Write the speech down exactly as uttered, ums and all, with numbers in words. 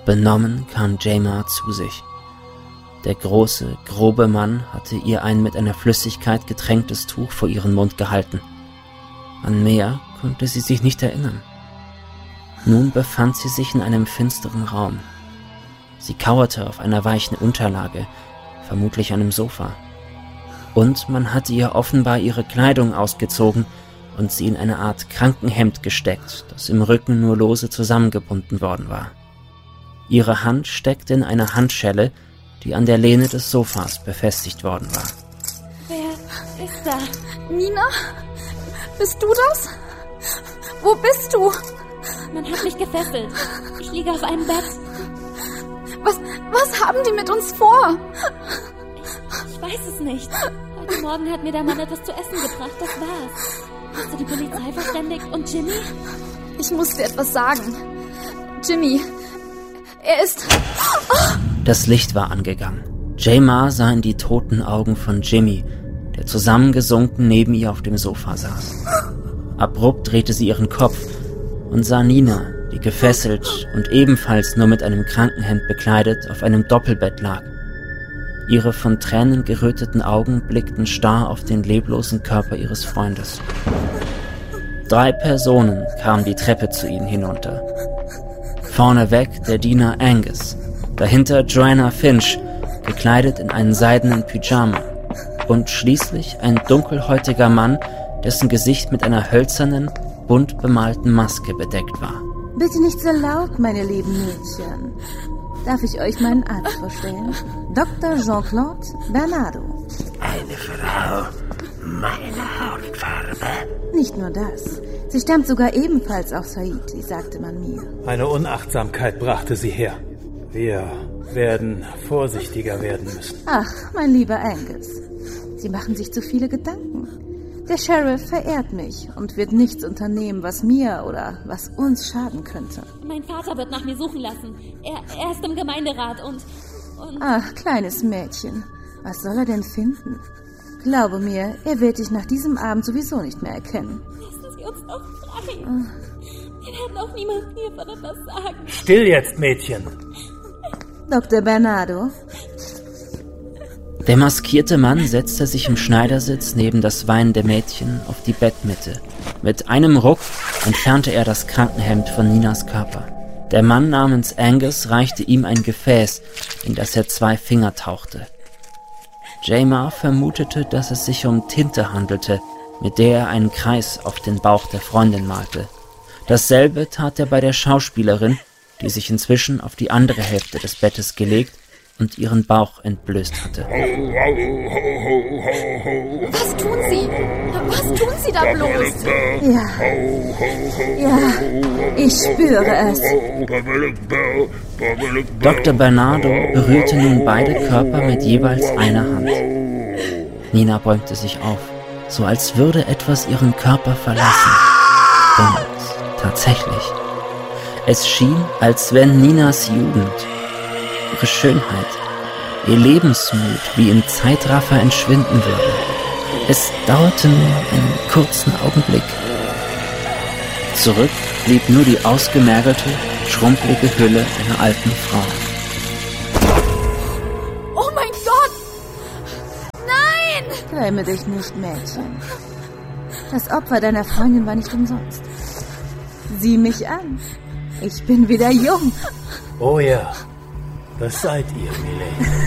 Benommen kam Jemar zu sich. Der große, grobe Mann hatte ihr ein mit einer Flüssigkeit getränktes Tuch vor ihren Mund gehalten. An mehr konnte sie sich nicht erinnern. Nun befand sie sich in einem finsteren Raum. Sie kauerte auf einer weichen Unterlage, vermutlich einem Sofa. Und man hatte ihr offenbar ihre Kleidung ausgezogen und sie in eine Art Krankenhemd gesteckt, das im Rücken nur lose zusammengebunden worden war. Ihre Hand steckte in einer Handschelle, die an der Lehne des Sofas befestigt worden war. Wer ist da? Nina? Bist du das? Wo bist du? Man hat mich gefesselt. Ich liege auf einem Bett. Was, was haben die mit uns vor? Ich, ich weiß es nicht. Heute Morgen hat mir der Mann etwas zu essen gebracht, das war's. Hast du die Polizei verständigt? Und Jimmy? Ich muss dir etwas sagen. Jimmy, er ist... Das Licht war angegangen. Jemar sah in die toten Augen von Jimmy, der zusammengesunken neben ihr auf dem Sofa saß. Abrupt drehte sie ihren Kopf und sah Nina, die gefesselt und ebenfalls nur mit einem Krankenhemd bekleidet auf einem Doppelbett lag. Ihre von Tränen geröteten Augen blickten starr auf den leblosen Körper ihres Freundes. Drei Personen kamen die Treppe zu ihnen hinunter. Vorneweg der Diener Angus, dahinter Joanna Finch, gekleidet in einen seidenen Pyjama, und schließlich ein dunkelhäutiger Mann, dessen Gesicht mit einer hölzernen, bunt bemalten Maske bedeckt war. Bitte nicht so laut, meine lieben Mädchen. Darf ich euch meinen Arzt vorstellen? Doktor Jean-Claude Bernardo. Eine Frau meiner Hautfarbe? Nicht nur das. Sie stammt sogar ebenfalls aus Haiti, sagte man mir. Eine Unachtsamkeit brachte sie her. Wir werden vorsichtiger werden müssen. Ach, mein lieber Angus. Sie machen sich zu viele Gedanken. Der Sheriff verehrt mich und wird nichts unternehmen, was mir oder was uns schaden könnte. Mein Vater wird nach mir suchen lassen. Er, er ist im Gemeinderat und, und... Ach, kleines Mädchen. Was soll er denn finden? Glaube mir, er wird dich nach diesem Abend sowieso nicht mehr erkennen. Lassen Sie uns doch frei. Ah. Wir werden auch niemandem hier von etwas sagen. Still jetzt, Mädchen. Doktor Bernardo. Der maskierte Mann setzte sich im Schneidersitz neben das weinende Mädchen auf die Bettmitte. Mit einem Ruck entfernte er das Krankenhemd von Ninas Körper. Der Mann namens Angus reichte ihm ein Gefäß, in das er zwei Finger tauchte. Jemar vermutete, dass es sich um Tinte handelte, mit der er einen Kreis auf den Bauch der Freundin malte. Dasselbe tat er bei der Schauspielerin, die sich inzwischen auf die andere Hälfte des Bettes gelegt und ihren Bauch entblößt hatte. Was tun Sie? Was tun Sie da bloß? Ja, ja, ich spüre es. Doktor Bernardo berührte nun beide Körper mit jeweils einer Hand. Nina beugte sich auf, so als würde etwas ihren Körper verlassen. Und tatsächlich, es schien, als wenn Ninas Jugend, ihre Schönheit, ihr Lebensmut wie im Zeitraffer entschwinden würde. Es dauerte nur einen kurzen Augenblick. Zurück blieb nur die ausgemergelte, schrumpelige Hülle einer alten Frau. Oh mein Gott! Nein! Gräme dich nicht, Mädchen. Das Opfer deiner Freundin war nicht umsonst. Sieh mich an. Ich bin wieder jung. Oh ja. Das seid ihr, Milady.